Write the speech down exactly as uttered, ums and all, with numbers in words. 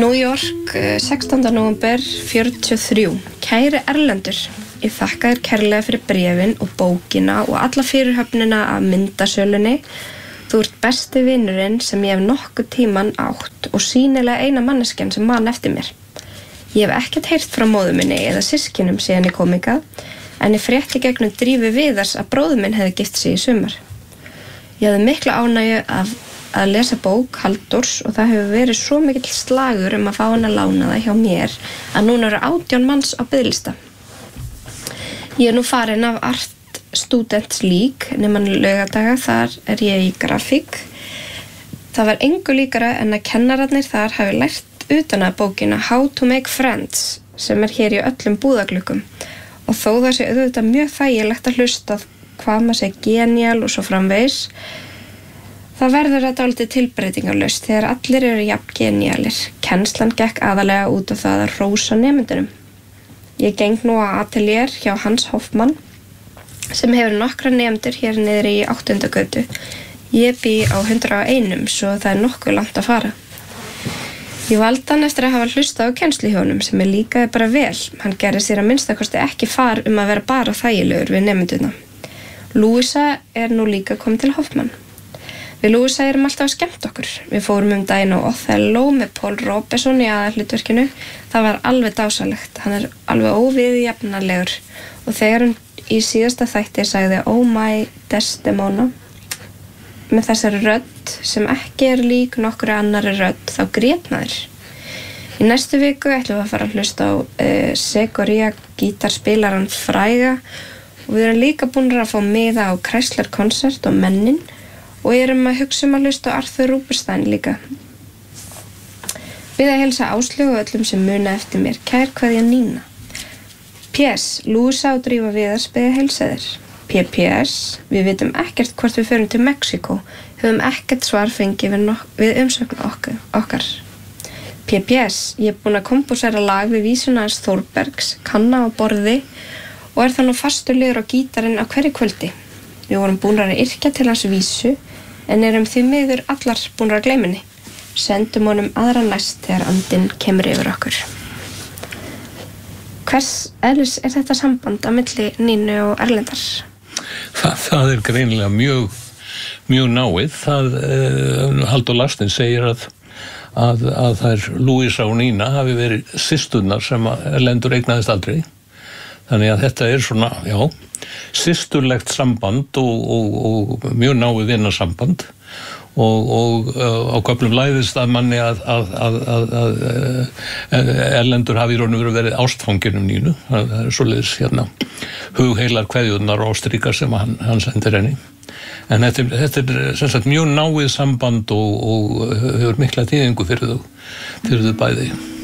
New York, sextánda nóvember fjörutíu og þrjú. Kæri Erlendur, ég þakka þér kærlega fyrir bréfin og bókina og alla fyrirhöfnina af myndasölunni. Þú ert besti vinurinn sem ég hef nokkuð tíman átt og sýnilega eina manneskjan sem man eftir mér. Ég hef ekkert heyrt frá móður minni eða systkinum síðan ég kom hingað, en ég frétti gegnum Drífu Viðars að bróðir minn hefði gift sig í sumar. Ég hafði mikla ánægju af að lesa bók Halldórs og það hefur verið svo mikill slagur um að fá hann að lána það hjá mér að núna eru átján manns á biðlista. Ég er nú farin af Art Students League nema laugadaga, þar er ég í grafík. Það var engu líkara en að kennararnir þar hafi lært utan að bókina How to Make Friends sem er hér í öllum búðaglugum og þó það sé auðvitað mjög þægilegt að hlusta hvað maður sé genial og svo framvegis. Það verður þetta dálítið tilbreytingarlaust þegar allir eru jafn genialir. Kennslan gekk aðalega út af það að hrósa nemendunum. Ég geng nú á atelier hjá Hans Hoffmann sem hefur nokkra nemendur hér niðri í áttundu götu. Ég bý á hundrað og einum svo það er nokkuð langt að fara. Ég valdi hann eftir að hafa hlustað á kennslu hjá honum sem er líkaði bara vel. Hann gerði sér að minnstakosti ekki far um að vera bara þægilegur við nemenduna. Louisa er nú líka komin til Hoffmann. Við Louisa erum alltaf að skemmt okkur. Við fórum um daginn á Othello með Paul Robeson í aðalhlutverkinu. Það var alveg dásalegt. Hann er alveg óviðjafnarlegur og þegar hann í síðasta þætti sagði Oh my Desdemona með þessari rödd sem ekki er lík nokkru annari rödd þá grét maður. Í næstu viku ætlum við að fara að hlusta á uh, Segoria gítarspilaran fræga og við erum líka búin að fá miða á Chrysler Concert og Mennin og erum að hugsa um að hlusta á Arthur Rubinstein líka. Við að helsa Áslaugu og öllum sem muna eftir mér. Kær kveðja Nína. P S. Louisa og Drífa Viðars biðja heilsa þér. P P S. Við vitum ekkert hvort við förum til Mexíkó. Höfum ekkert svar fengið við, við umsögn okkar. okkar. P P S. Ég er búin að kompósera lag við vísuna hans Þórbergs, kanna á borði og er það nú fastur liður á gítarinn á hverju kvöldi. Við vorum búin að yrkja til hans vísu en erum því miður allar búin að gleyma henni. Sendum honum aðra næst þegar andinn kemur yfir okkur. Hvers eðlis er þetta samband á milli Nínu og Erlendar? Það, það er greinilega mjög, mjög náið. Það, uh, Halldór Laxness segir að, að, að þær Louisa og Nína hafi verið systurnar sem Erlendur eignaðist aldrei. Þannig að þetta er svona, já, systurlegt samband og, og, og mjög náið vinnarsamband. og, og uh, á köflum læðist að manni að, að, að, að, að Erlendur hafi í raun og veru verið ástfanginn um Nínu. Það er svoleiðis hérna hugheilar kveðjurnar og ástríkar sem hann, hann sendir henni. En þetta, þetta er sem sagt mjög náið samband og, og hefur mikla þýðingu fyrir þau, fyrir þau bæði.